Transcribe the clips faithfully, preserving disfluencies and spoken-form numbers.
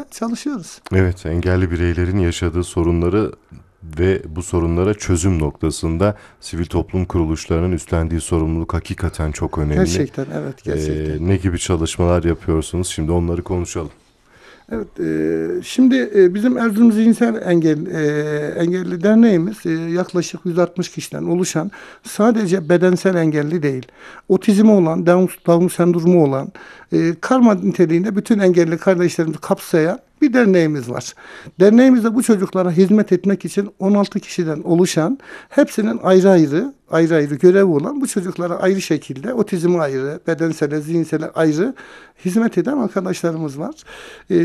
çalışıyoruz. Evet, engelli bireylerin yaşadığı sorunları ve bu sorunlara çözüm noktasında sivil toplum kuruluşlarının üstlendiği sorumluluk hakikaten çok önemli. Gerçekten, evet, gerçekten. Ee, ne gibi çalışmalar yapıyorsunuz? Şimdi onları konuşalım. Evet, e, şimdi e, bizim Erzurum Zihinsel Engel, e, Engelli Derneğimiz e, yaklaşık yüz altmış kişiden oluşan, sadece bedensel engelli değil, otizmi olan, Down, Down sendromu olan, e, karma niteliğinde bütün engelli kardeşlerimizi kapsayan bir derneğimiz var. Derneğimizde bu çocuklara hizmet etmek için on altı kişiden oluşan, hepsinin ayrı ayrı ayrı ayrı görevi olan, bu çocuklara ayrı şekilde otizmi ayrı, bedensele, zihinsele ayrı hizmet eden arkadaşlarımız var. E,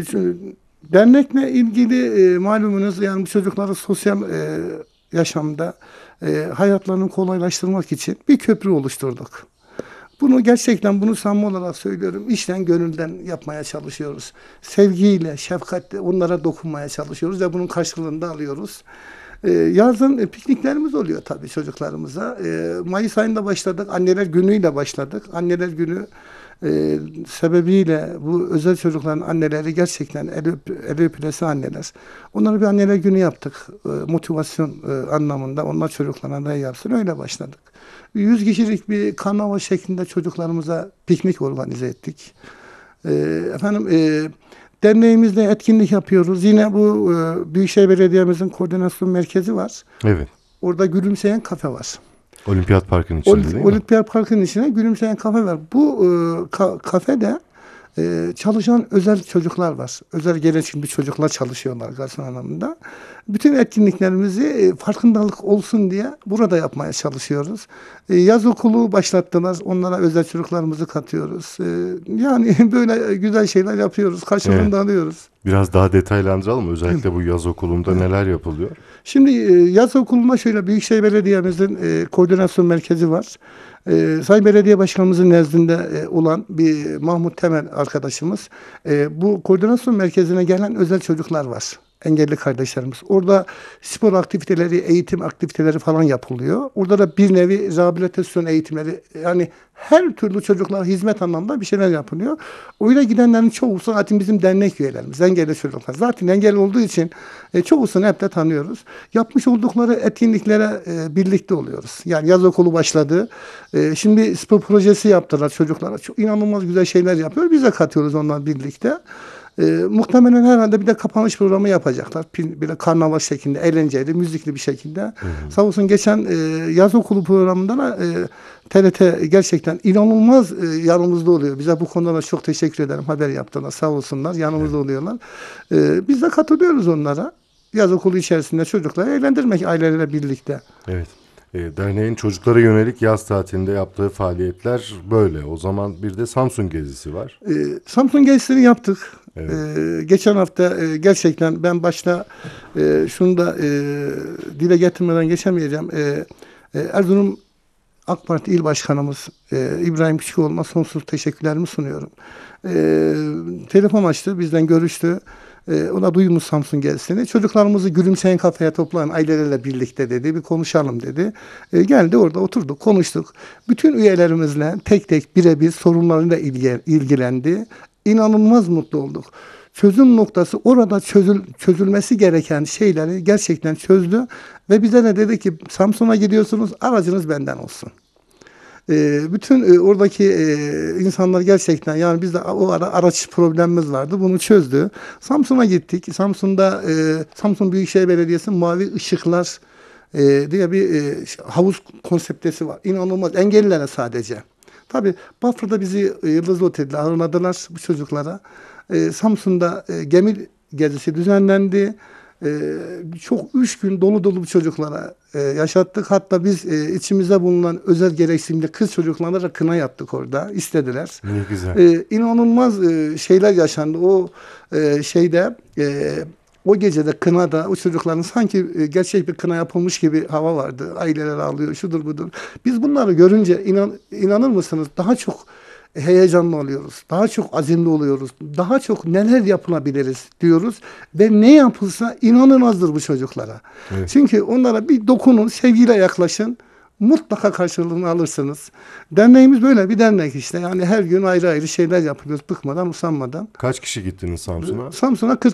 dernekle ilgili e, malumunuz, yani bu çocukları sosyal e, yaşamda e, hayatlarını kolaylaştırmak için bir köprü oluşturduk. Bunu gerçekten, bunu samimi olarak söylüyorum, içten gönülden yapmaya çalışıyoruz. Sevgiyle, şefkatle onlara dokunmaya çalışıyoruz ve bunun karşılığını da alıyoruz. Ee, yazın e, pikniklerimiz oluyor tabii çocuklarımıza. Ee, Mayıs ayında başladık. Anneler günüyle başladık. Anneler günü e, sebebiyle bu özel çocukların anneleri gerçekten el, öp, el öpülesi anneler. Onlara bir anneler günü yaptık. E, motivasyon e, anlamında. Onlar çocuklarına ne yapsın, öyle başladık. yüz kişilik bir karnaval şeklinde çocuklarımıza piknik organize ettik. E, efendim e, derneğimizde etkinlik yapıyoruz. Yine bu e, Büyükşehir Belediye'mizin koordinasyon merkezi var. Evet. Orada Gülümseyen Kafe var. Olimpiyat Parkı'nın içinde Ol, değil mi? Olimpiyat Parkı'nın içine Gülümseyen Kafe var. Bu e, ka, kafede e, çalışan özel çocuklar var. Özel gereksinimli çocuklar çalışıyorlar garson anlamında. Bütün etkinliklerimizi e, farkındalık olsun diye burada yapmaya çalışıyoruz. E, yaz okulu başlattılar. Onlara özel çocuklarımızı katıyoruz. E, yani böyle güzel şeyler yapıyoruz. Karşılığında evet. alıyoruz. Biraz daha detaylandıralım. Özellikle bu yaz okulunda evet. neler yapılıyor? Şimdi e, yaz okulunda şöyle, Büyükşehir Belediye'mizin e, koordinasyon merkezi var. E, Sayın Belediye Başkanımızın nezdinde e, olan bir Mahmut Temel arkadaşımız, e, bu koordinasyon merkezine gelen özel çocuklar var. Engelli kardeşlerimiz. Orada spor aktiviteleri, eğitim aktiviteleri falan yapılıyor. Orada da bir nevi rehabilitasyon eğitimleri, yani her türlü çocuklara hizmet anlamında bir şeyler yapılıyor. Oraya gidenlerin çoğu zaten bizim dernek üyelerimiz, engelli çocuklar. Zaten engelli olduğu için e, çoğusunu hep de tanıyoruz. Yapmış oldukları etkinliklere e, birlikte oluyoruz. Yani yaz okulu başladı. E, şimdi spor projesi yaptılar çocuklara. Çok inanılmaz güzel şeyler yapıyor. Biz de katıyoruz onlarla birlikte. E, muhtemelen herhalde bir de kapanış programı yapacaklar. Böyle karnaval şeklinde, eğlenceli, müzikli bir şekilde. Hı hı. Sağ olsun geçen e, yaz okulu programında da e, T R T gerçekten inanılmaz e, yanımızda oluyor. Bize bu konuda da çok teşekkür ederim. Haber yaptılar, sağ olsunlar. Yanımızda evet. oluyorlar. E, biz de katılıyoruz onlara. Yaz okulu içerisinde çocukları eğlendirmek aileleriyle birlikte. Evet. E, derneğin çocuklara yönelik yaz tatilinde yaptığı faaliyetler böyle. O zaman bir de Samsun gezisi var. E, Samsun gezisini yaptık. Evet. Ee, geçen hafta e, gerçekten ben başta e, şunu da e, dile getirmeden geçemeyeceğim. E, e, Erzurum AK Parti İl Başkanımız e, İbrahim Küçükoğlu'na sonsuz teşekkürlerimi sunuyorum. E, telefon açtı, bizden görüştü. E, ona duymuş Samsun gezisini. Çocuklarımızı Gülümseyen Kafeye toplayın, ailelerle birlikte dedi. Bir konuşalım dedi. E, geldi, orada oturduk, konuştuk. Bütün üyelerimizle tek tek birebir sorunlarıyla ilgi, ilgilendi. İnanılmaz mutlu olduk. Çözüm noktası, orada çözül, çözülmesi gereken şeyleri gerçekten çözdü. Ve bize ne dedi ki, Samsun'a gidiyorsunuz, aracınız benden olsun. Ee, bütün e, oradaki e, insanlar gerçekten, yani bizde o ara araç problemimiz vardı, bunu çözdü. Samsun'a gittik. Samsun'da e, Samsun Büyükşehir Belediyesi Mavi Işıklar e, diye bir e, havuz konseptesi var. İnanılmaz, engellilere sadece. Tabii Bafra'da bizi e, Yıldızlı Otel'de ağırladılar bu çocuklara. E, Samsun'da e, gemi gezisi düzenlendi. E, çok üç gün dolu dolu bu çocuklara e, yaşattık. Hatta biz e, içimizde bulunan özel gereksinimli kız çocuklarına da kına yaptık orada. İstediler. Ne güzel. E, inanılmaz e, şeyler yaşandı. O e, şeyde... E, O gecede kınada o çocukların sanki gerçek bir kına yapılmış gibi hava vardı. Aileler ağlıyor, şudur budur. Biz bunları görünce inan, inanır mısınız, daha çok heyecanlı oluyoruz. Daha çok azimli oluyoruz. Daha çok neler yapılabiliriz diyoruz. Ve ne yapılsa inanılmazdır bu çocuklara. Evet. Çünkü onlara bir dokunun, sevgiyle yaklaşın. Mutlaka karşılığını alırsınız. Derneğimiz böyle bir dernek işte. Yani her gün ayrı ayrı şeyler yapıyoruz. Bıkmadan, usanmadan. Kaç kişi gittiniz Samsun'a? Samsun'a kırk